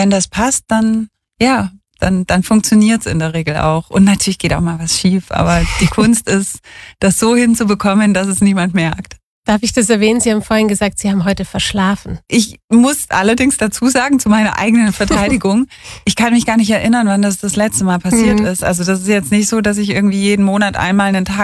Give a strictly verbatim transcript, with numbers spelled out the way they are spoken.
wenn das passt, dann, ja, dann, dann funktioniert's in der Regel auch. Und natürlich geht auch mal was schief, aber die Kunst ist, das so hinzubekommen, dass es niemand merkt. Darf ich das erwähnen? Sie haben vorhin gesagt, Sie haben heute verschlafen. Ich muss allerdings dazu sagen, zu meiner eigenen Verteidigung, ich kann mich gar nicht erinnern, wann das das letzte Mal passiert mhm. ist. Also das ist jetzt nicht so, dass ich irgendwie jeden Monat einmal einen Tag